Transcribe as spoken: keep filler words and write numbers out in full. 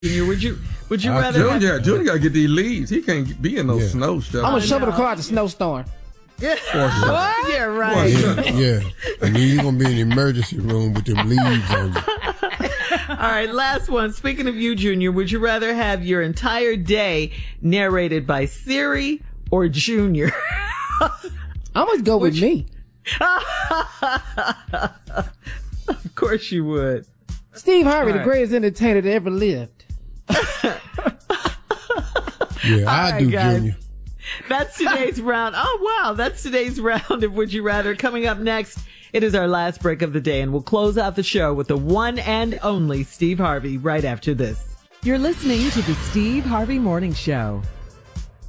Junior, would you would you I rather? Junior, Have, Junior got to get these leaves. He can't be in no Yeah. snow stuff. I'm gonna I shovel the know. car at the snowstorm. yeah, What? yeah, right. Yeah. And then you're going to be in the emergency room with them leaves on you. All right, last one. Speaking of you, Junior, would you rather have your entire day narrated by Siri or Junior? I'm gonna go with me. Of course you would. Steve Harvey, All the right. greatest entertainer that ever lived. Yeah, I right, do, guys. Junior. That's today's round. Oh, wow. That's today's round of Would You Rather. Coming up next, it is our last break of the day, and we'll close out the show with the one and only Steve Harvey right after this. You're listening to the Steve Harvey Morning Show.